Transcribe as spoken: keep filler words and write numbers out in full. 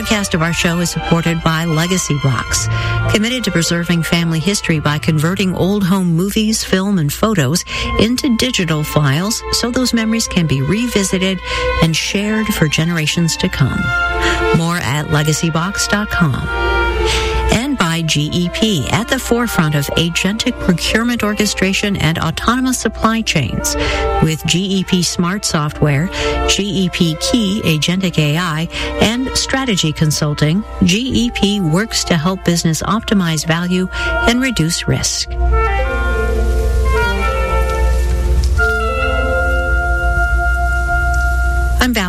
broadcast of our show is supported by Legacy Box, committed to preserving family history by converting old home movies, film, and photos into digital files so those memories can be revisited and shared for generations to come. More at legacy box dot com. And by G E P, at the forefront of agentic procurement orchestration and autonomous supply chains. With G E P Smart Software, G E P Key Agentic A I, and strategy consulting, G E P works to help business optimize value and reduce risk.